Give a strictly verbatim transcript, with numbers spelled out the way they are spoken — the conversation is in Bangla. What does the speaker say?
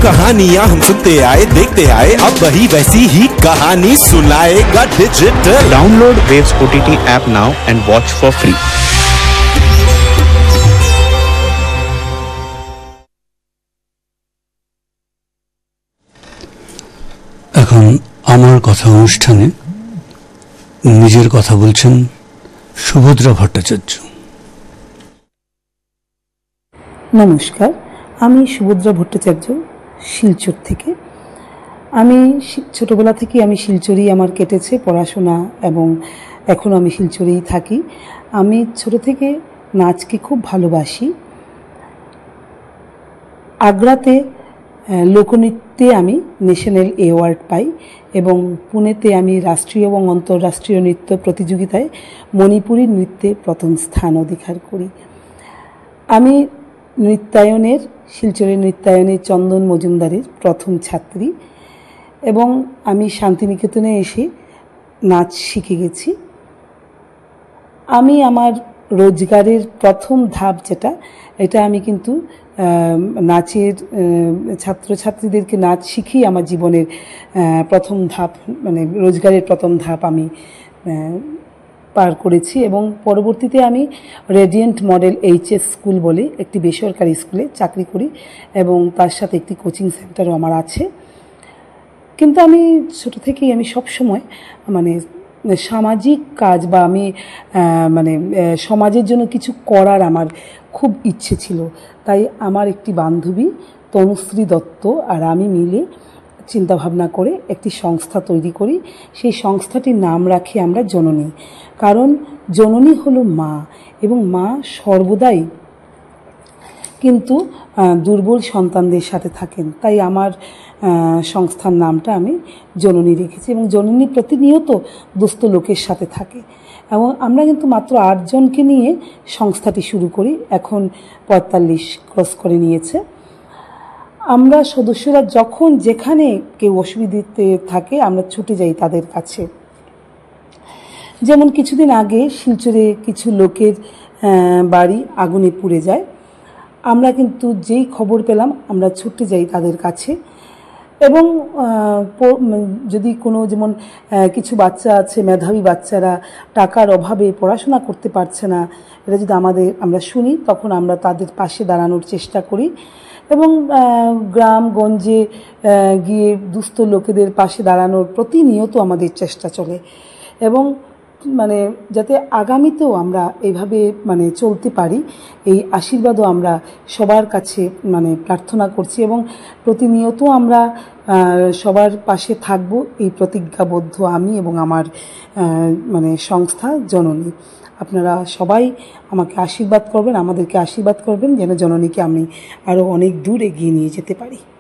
कहानियां हम सुनते आए देखते आए, अब वही वैसी ही कहानी सुनाएगा digital. Download waves OTT app now and watch for free. এখন আমার কথা অনুষ্ঠানে নিজের কথা বলছেন সুভদ্রা ভট্টাচার্য। নমস্কার, আমি সুভদ্রা ভট্টাচার্য, শিলচর থেকে। আমি ছোটবেলা থেকে আমি শিলচরেই আমার কেটেছে পড়াশোনা, এবং এখন আমি শিলচরেই থাকি। আমি ছোট থেকে নাচকে খুব ভালোবাসি। আগ্রাতে লোকনৃত্যে আমি ন্যাশনাল অ্যাওয়ার্ড পাই, এবং পুনেতে আমি রাষ্ট্রীয় এবং আন্তর্রাষ্ট্রীয় নৃত্য প্রতিযোগিতায় মণিপুরী নৃত্যে প্রথম স্থান অধিকার করি। আমি নৃত্যায়নের শিলচরের নৃত্যায়নের চন্দন মজুমদারের প্রথম ছাত্রী, এবং আমি শান্তিনিকেতনে এসে নাচ শিখে গেছি। আমি আমার রোজগারের প্রথম ধাপ যেটা, এটা আমি কিন্তু নাচের ছাত্রছাত্রীদেরকে নাচ শিখিয়ে আমার জীবনের প্রথম ধাপ, মানে রোজগারের প্রথম ধাপ আমি পার করেছি। এবং পরবর্তীতে আমি রেডিয়েন্ট মডেল এইচএস স্কুল বলে একটি বেসরকারি স্কুলে চাকরি করি, এবং তার সাথে একটি কোচিং সেন্টারও আমার আছে। কিন্তু আমি ছোট থেকেই আমি সবসময় মানে সামাজিক কাজ বা আমি মানে সমাজের জন্য কিছু করার আমার খুব ইচ্ছে ছিল। তাই আমার একটি বান্ধবী তনুশ্রী দত্ত আর আমি মিলে চিন্তাভাবনা করে একটি সংস্থা তৈরি করি। সেই সংস্থাটির নাম রাখি আমরা জননী। কারণ জননী হলো মা, এবং মা সর্বদাই কিন্তু দুর্বল সন্তানদের সাথে থাকেন। তাই আমার সংস্থার নামটা আমি জননী রেখেছি, এবং জননী প্রতিনিয়ত দুস্থ লোকের সাথে থাকে। এবং আমরা কিন্তু মাত্র আটজনকে নিয়ে সংস্থাটি শুরু করি, এখন পঁয়তাল্লিশ ক্রস করে নিয়েছে। আমরা সদস্যরা যখন যেখানে কেউ অসুবিধাতে থাকে আমরা ছুটে যাই তাদের কাছে। যেমন কিছুদিন আগে শিলচরে কিছু লোকের বাড়ি আগুনে পুড়ে যায়। আমরা কিন্তু যেই খবর পেলাম আমরা ছুটে যাই তাদের কাছে। এবং যদি কোনো যেমন কিছু বাচ্চা আছে, মেধাবী বাচ্চারা টাকার অভাবে পড়াশোনা করতে পারছে না, এটা যদি আমাদের আমরা শুনি তখন আমরা তাদের পাশে দাঁড়ানোর চেষ্টা করি। এবং গ্রামগঞ্জে গিয়ে দুস্থ লোকেদের পাশে দাঁড়ানোর প্রতিনিয়ত আমাদের চেষ্টা চলে, এবং মানে যাতে আগামীতেও আমরা এইভাবে মানে চলতে পারি, এই আশীর্বাদও আমরা সবার কাছে মানে প্রার্থনা করছি। এবং প্রতিনিয়ত আমরা সবার পাশে থাকব, এই প্রতিজ্ঞাবদ্ধ আমি এবং আমার মানে সংস্থা জননী। আপনারা সবাই আমাকে আশীর্বাদ করবেন, আমাদেরকে আশীর্বাদ করবেন, যেন জননীকে আমি আরও অনেক দূর এগিয়ে নিয়ে যেতে পারি।